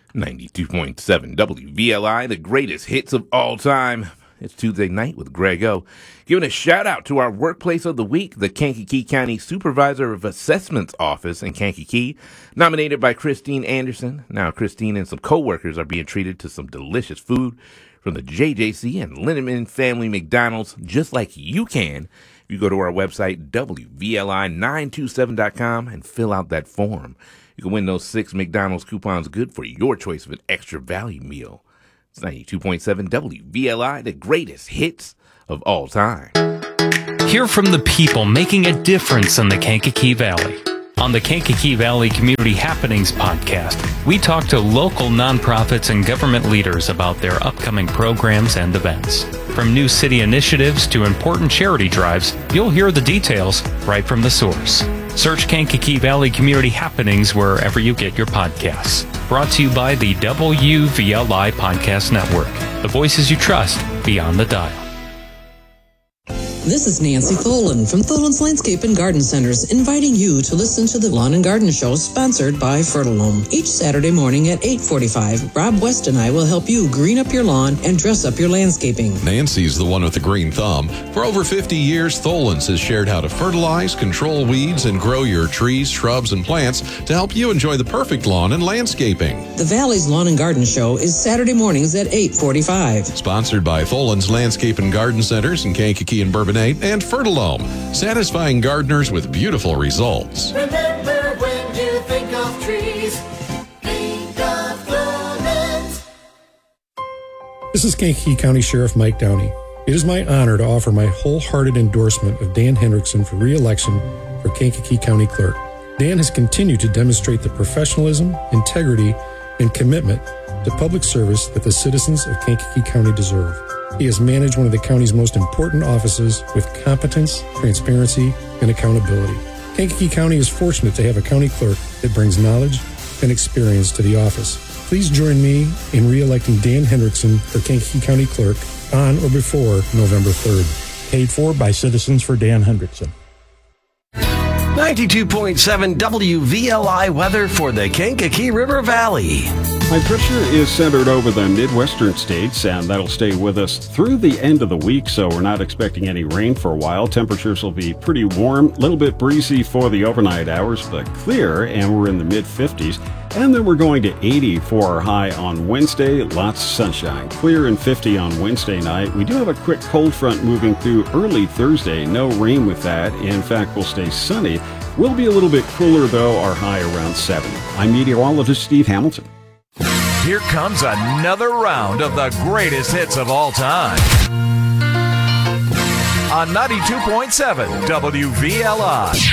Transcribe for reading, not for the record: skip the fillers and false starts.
92.7 WVLI, the greatest hits of all time. It's Tuesday night with Greg O. Giving a shout out to our workplace of the week, the Kankakee County Supervisor of Assessments Office in Kankakee, nominated by Christine Anderson. Now, Christine and some coworkers are being treated to some delicious food from the JJC and Lindemann Family McDonald's, just like you can. You go to our website, WVLI927.com, and fill out that form. You can win those 6 McDonald's coupons good for your choice of an extra value meal. It's 92.7 WVLI, the greatest hits of all time. Hear from the people making a difference in the Kankakee Valley. On the Kankakee Valley Community Happenings podcast, we talk to local nonprofits and government leaders about their upcoming programs and events. From new city initiatives to important charity drives, you'll hear the details right from the source. Search Kankakee Valley Community Happenings wherever you get your podcasts. Brought to you by the WVLI Podcast Network. The voices you trust beyond the dial. This is Nancy Tholen from Tholen's Landscape and Garden Centers, inviting you to listen to the Lawn and Garden Show sponsored by Fertilome. Each Saturday morning at 8:45, Rob West and I will help you green up your lawn and dress up your landscaping. Nancy's the one with the green thumb. For over 50 years, Tholen's has shared how to fertilize, control weeds, and grow your trees, shrubs, and plants to help you enjoy the perfect lawn and landscaping. The Valley's Lawn and Garden Show is Saturday mornings at 8:45. Sponsored by Tholen's Landscape and Garden Centers in Kankakee and Bourbonnais and Fertilome, satisfying gardeners with beautiful results. Remember, when you think of trees, think of Tholen's. This is Kankakee County Sheriff Mike Downey. It is my honor to offer my wholehearted endorsement of Dan Hendrickson for re-election for Kankakee County Clerk. Dan has continued to demonstrate the professionalism, integrity, and commitment to public service that the citizens of Kankakee County deserve. He has managed one of the county's most important offices with competence, transparency, and accountability. Kankakee County is fortunate to have a county clerk that brings knowledge and experience to the office. Please join me in re-electing Dan Hendrickson for Kankakee County Clerk on or before November 3rd. Paid for by Citizens for Dan Hendrickson. 92.7 WVLI weather for the Kankakee River Valley. High pressure is centered over the Midwestern states, and that'll stay with us through the end of the week, so we're not expecting any rain for a while. Temperatures will be pretty warm, a little bit breezy for the overnight hours, but clear, and we're in the mid-50s. And then we're going to 80 for our high on Wednesday. Lots of sunshine. Clear and 50 on Wednesday night. We do have a quick cold front moving through early Thursday. No rain with that. In fact, we'll stay sunny. We'll be a little bit cooler, though, our high around 70. I'm meteorologist Steve Hamilton. Here comes another round of the greatest hits of all time. On 92.7 WVLI.